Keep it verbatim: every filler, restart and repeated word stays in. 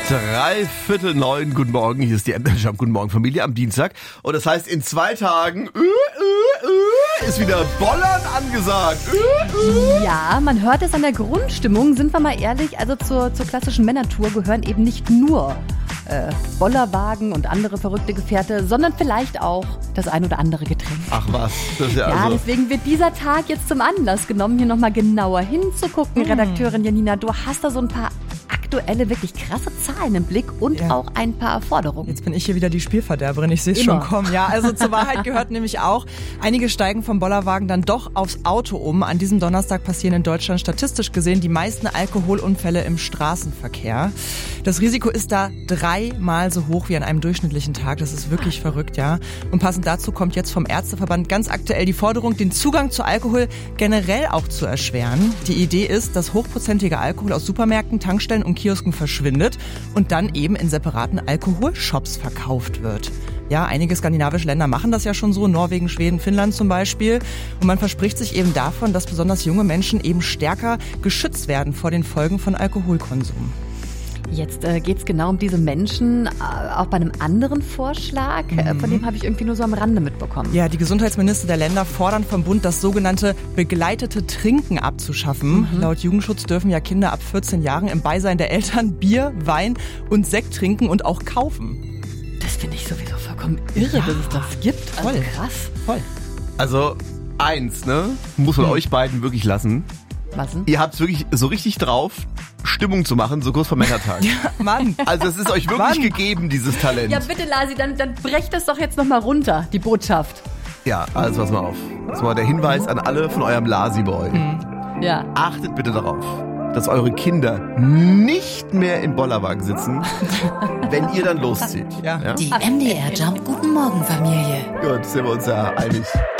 Drei Viertel neun, guten Morgen, hier ist die M D Jump, guten Morgen Familie am Dienstag. Und das heißt, in zwei Tagen äh, äh, äh, ist wieder Bollern angesagt. Äh, äh. Ja, man hört es an der Grundstimmung, sind wir mal ehrlich, also zur, zur klassischen Männertour gehören eben nicht nur äh, Bollerwagen und andere verrückte Gefährte, sondern vielleicht auch das ein oder andere Getränk. Ach was, das ist ja, Ja, also... deswegen wird dieser Tag jetzt zum Anlass genommen, hier nochmal genauer hinzugucken. Hm. Redakteurin Janina, du hast da so ein paar aktuelle, wirklich krasse Zahlen im Blick und Ja. auch ein paar Forderungen. Jetzt bin ich hier wieder die Spielverderberin, ich sehe es Immer. schon kommen. Ja, also zur Wahrheit gehört nämlich auch, einige steigen vom Bollerwagen dann doch aufs Auto um. An diesem Donnerstag passieren in Deutschland statistisch gesehen die meisten Alkoholunfälle im Straßenverkehr. Das Risiko ist da dreimal so hoch wie an einem durchschnittlichen Tag. Das ist wirklich verrückt, ja. Und passend dazu kommt jetzt vom Ärzteverband ganz aktuell die Forderung, den Zugang zu Alkohol generell auch zu erschweren. Die Idee ist, dass hochprozentiger Alkohol aus Supermärkten, Tankstellen und Kiosken verschwindet und dann eben in separaten Alkoholshops verkauft wird. Ja, einige skandinavische Länder machen das ja schon so, Norwegen, Schweden, Finnland zum Beispiel. Und man verspricht sich eben davon, dass besonders junge Menschen eben stärker geschützt werden vor den Folgen von Alkoholkonsum. Jetzt äh, geht es genau um diese Menschen, äh, auch bei einem anderen Vorschlag, äh, von dem habe ich irgendwie nur so am Rande mitbekommen. Ja, die Gesundheitsminister der Länder fordern vom Bund, das sogenannte begleitete Trinken abzuschaffen. Mhm. Laut Jugendschutz dürfen ja Kinder ab vierzehn Jahren im Beisein der Eltern Bier, Wein und Sekt trinken und auch kaufen. Das finde ich sowieso vollkommen irre, dass es das gibt. Also Voll. krass. Voll. Also, eins, ne, muss man Hm. euch beiden wirklich lassen. Was denn? Ihr habt es wirklich so richtig drauf, Stimmung zu machen, so kurz vor Männertag. Mann. Also es ist euch wirklich Mann. gegeben, dieses Talent. Ja, bitte, Lasi, dann, dann brecht das doch jetzt nochmal runter, die Botschaft. Ja, also pass mal auf. Das war der Hinweis an alle von eurem Lasi-Boy. Ja. Achtet bitte darauf, dass eure Kinder nicht mehr im Bollerwagen sitzen, wenn ihr dann loszieht. Ja. Die M D R Jump Guten Morgen Familie. Gut, sind wir uns ja einig.